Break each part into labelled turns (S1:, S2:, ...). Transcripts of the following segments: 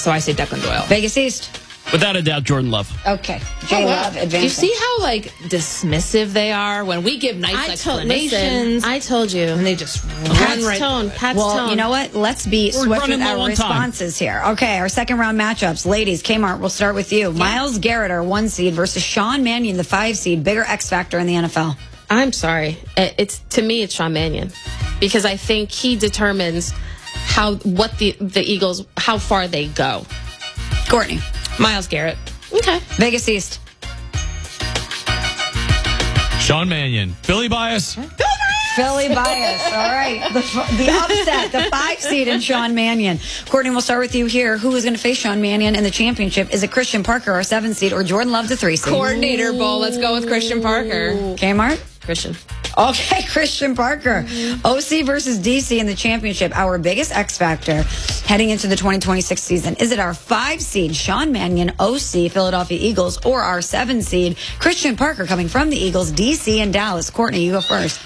S1: So I say Declan Doyle.
S2: Vegas East.
S3: Without a doubt, Jordan Love.
S2: Okay. J-Love advancing.
S1: Do you see how, dismissive they are when we give nice explanations?
S4: I told you.
S1: And they just
S4: Pat's
S1: run right
S4: tone. Pat's
S2: Well,
S4: tone.
S2: you know what? Let's be
S3: We're
S2: swift
S3: running
S2: with
S3: low
S2: our
S3: on time.
S2: responses here. Okay, our second round matchups. Ladies, Kmart, we'll start with you. Myles Garrett, our 1 seed, versus Sean Mannion, the 5 seed. Bigger X factor in the NFL.
S4: I'm sorry. To me, it's Sean Mannion. Because I think he determines what the Eagles, how far they go.
S2: Courtney.
S1: Myles Garrett.
S4: Okay.
S2: Vegas East.
S3: Sean Mannion. Philly bias.
S2: Philly bias. All right. The upset, the 5 seed in Sean Mannion. Courtney, we'll start with you here. Who is going to face Sean Mannion in the championship? Is it Christian Parker, our 7 seed, or Jordan Love, the 3 seed?
S1: Coordinator Bowl. Let's go with Christian Parker.
S2: Kmart?
S4: Christian.
S2: Okay, Christian Parker. OC versus DC in the championship. Our biggest X factor heading into the 2026 season. Is it our 5 seed, Sean Mannion, OC, Philadelphia Eagles, or our 7 seed, Christian Parker, coming from the Eagles, DC, and Dallas? Courtney, you go first.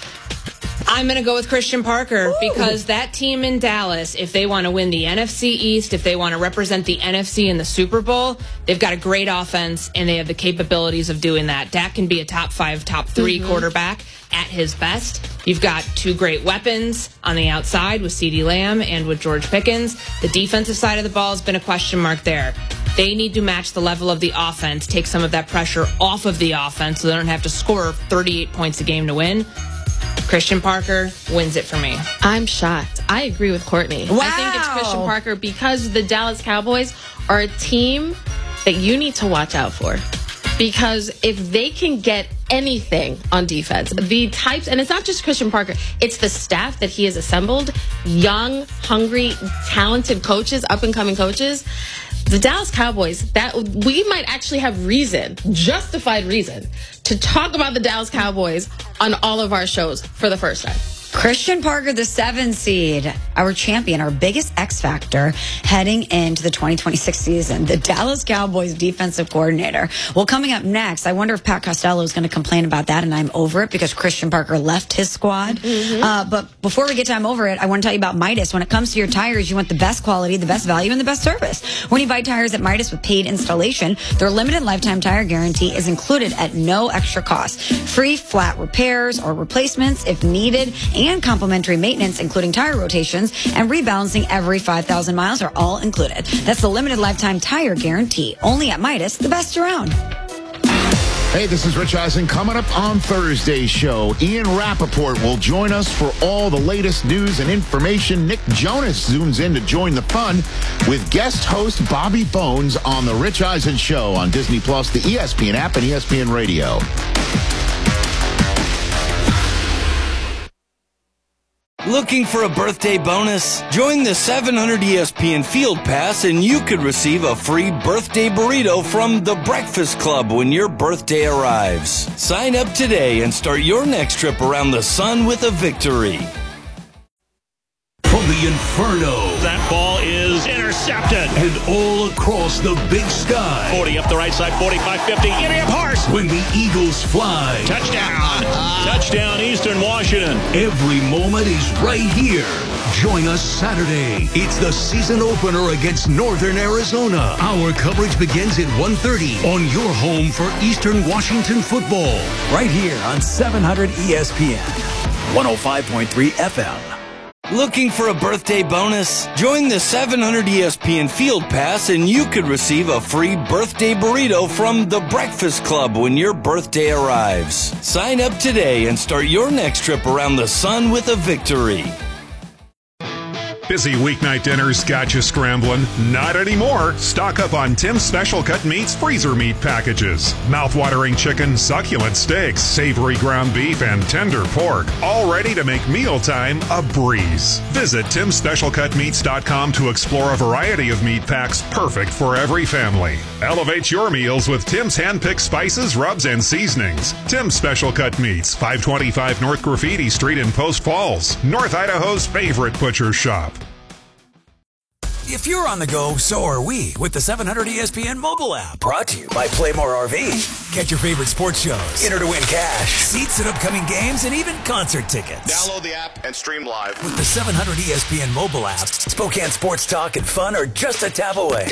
S1: I'm going to go with Christian Parker because that team in Dallas, if they want to win the NFC East, if they want to represent the NFC in the Super Bowl, they've got a great offense and they have the capabilities of doing that. Dak can be a top 5, top 3 quarterback at his best. You've got 2 great weapons on the outside with CeeDee Lamb and with George Pickens. The defensive side of the ball has been a question mark there. They need to match the level of the offense, take some of that pressure off of the offense so they don't have to score 38 points a game to win. Christian Parker wins it for me.
S4: I'm shocked. I agree with Courtney.
S2: Wow.
S4: I think it's Christian Parker because the Dallas Cowboys are a team that you need to watch out for. Because if they can get anything on defense, the types, and it's not just Christian Parker, it's the staff that he has assembled, young, hungry, talented coaches, up-and-coming coaches. The Dallas Cowboys, that we might actually have reason, justified reason, to talk about the Dallas Cowboys on all of our shows for the first time.
S2: Christian Parker, the 7 seed, our champion, our biggest X factor heading into the 2026 season, the Dallas Cowboys defensive coordinator. Well, coming up next, I wonder if Pat Costello is going to complain about that, and I'm over it because Christian Parker left his squad. But before we get to I'm over it, I want to tell you about Midas. When it comes to your tires, you want the best quality, the best value, and the best service. When you buy tires at Midas with paid installation, their limited lifetime tire guarantee is included at no extra cost. Free flat repairs or replacements if needed, and complimentary maintenance, including tire rotations and rebalancing every 5,000 miles, are all included. That's the limited lifetime tire guarantee. Only at Midas, the best around.
S5: Hey, this is Rich Eisen. Coming up on Thursday's show, Ian Rappaport will join us for all the latest news and information. Nick Jonas zooms in to join the fun with guest host Bobby Bones on The Rich Eisen Show on Disney+, the ESPN app, and ESPN Radio.
S6: Looking for a birthday bonus? Join the 700 ESPN Field Pass and you could receive a free birthday burrito from The Breakfast Club when your birthday arrives. Sign up today and start your next trip around the sun with a victory.
S7: From the Inferno.
S8: That ball is intercepted.
S7: And all across the big sky.
S8: 40 up the right side, 45-50. Idiot horse.
S7: When the Eagles fly.
S8: Touchdown. Touchdown, Eastern Washington.
S7: Every moment is right here. Join us Saturday. It's the season opener against Northern Arizona. Our coverage begins at 1:30 on your home for Eastern Washington football.
S9: Right here on 700 ESPN, 105.3 FM.
S6: Looking for a birthday bonus? Join the 700 ESPN Field Pass and you could receive a free birthday burrito from The Breakfast Club when your birthday arrives. Sign up today and start your next trip around the sun with a victory.
S10: Busy weeknight dinners got you scrambling? Not anymore. Stock up on Tim's Special Cut Meats freezer meat packages. Mouth-watering chicken, succulent steaks, savory ground beef, and tender pork. All ready to make mealtime a breeze. Visit TimSSpecialCutMeats.com to explore a variety of meat packs perfect for every family. Elevate your meals with Tim's hand-picked spices, rubs, and seasonings. Tim's Special Cut Meats, 525 North Graffiti Street in Post Falls, North Idaho's favorite butcher shop.
S9: If you're on the go, so are we with the 700 ESPN mobile app. Brought to you by Playmore RV. Catch your favorite sports shows. Enter to win cash, seats at upcoming games, and even concert tickets.
S11: Download the app and stream live.
S9: With the 700 ESPN mobile app, Spokane sports talk and fun are just a tap away.